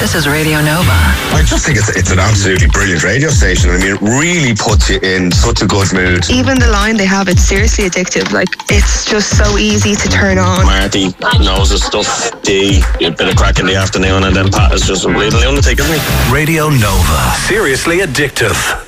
This is Radio Nova. I just think it's an absolutely brilliant radio station. I mean, it really puts you in such a good mood. Even the line they have, it's seriously addictive. Like, it's just so easy to turn on. Marty knows his stuff. A bit of crack in the afternoon, and then Pat is just a bleeding lunatic, isn't he? Radio Nova. Seriously addictive.